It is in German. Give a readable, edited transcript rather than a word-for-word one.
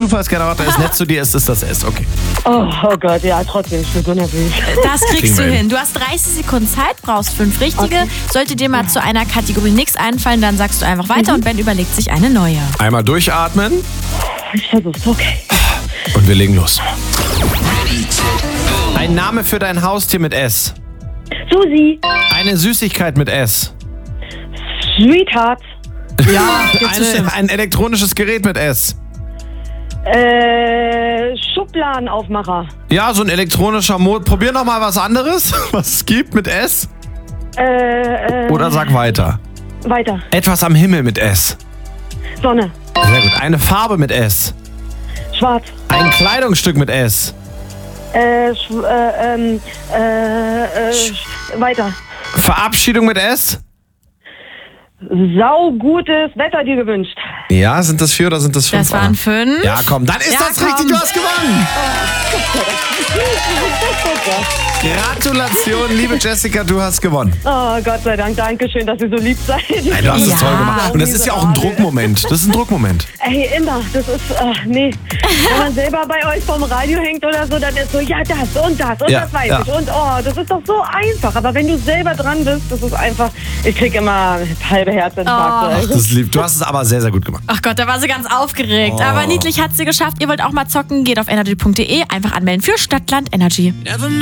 Zufallsgenerator ist nett zu dir, ist es das S. Okay. Oh Gott, ja, trotzdem, ich bin so nervös. Das kriegst Kriegen du wir hin. Du hast 30 Sekunden Zeit, brauchst 5 richtige. Okay. Sollte dir mal zu einer Kategorie nichts einfallen, dann sagst du einfach weiter und Ben überlegt sich eine neue. Einmal durchatmen Ich versuch's, okay. und wir legen los. Ein Name für dein Haustier mit S. Susi, Eine Süßigkeit mit S. Sweetheart, Ja, gibt's bestimmt. Ein elektronisches Gerät mit S. Schubladenaufmacher, Ja, so ein elektronischer Probier noch mal was anderes, was es gibt mit S. Oder sag weiter. weiter, Etwas am Himmel mit S. Sonne, Sehr gut. Eine Farbe mit S. schwarz, Ein Kleidungsstück mit S. weiter. Verabschiedung mit S. Saugutes Wetter dir gewünscht. Ja, sind das 4 oder sind das 5? Das waren 5. Ja, komm, dann ist Ja, das komm. richtig, du hast gewonnen. Gratulation, liebe Jessica, du hast gewonnen. Oh, Gott sei Dank, danke schön, dass ihr so lieb seid. Nein, du hast es Ja. toll gemacht. Und das ist ja auch ein Druckmoment. Das ist ein Druckmoment. Ey, immer, das ist, nee. Wenn man selber bei euch vom Radio hängt oder so, dann ist so, ja, das und das und Ja, das weiß ja. ich. Und oh, das ist doch so einfach. Aber wenn du selber dran bist, das ist einfach, ich krieg immer halbe Herzinfarkte. Oh. Das ist lieb. Du hast es aber sehr, sehr gut gemacht. Ach Gott, da war sie ganz aufgeregt. Oh. Aber niedlich hat sie geschafft. Ihr wollt auch mal zocken? Geht auf energy.de. Einfach anmelden für Stadtland Energy.